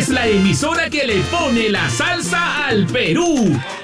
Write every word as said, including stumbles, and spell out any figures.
es la emisora que le pone la salsa al Perú.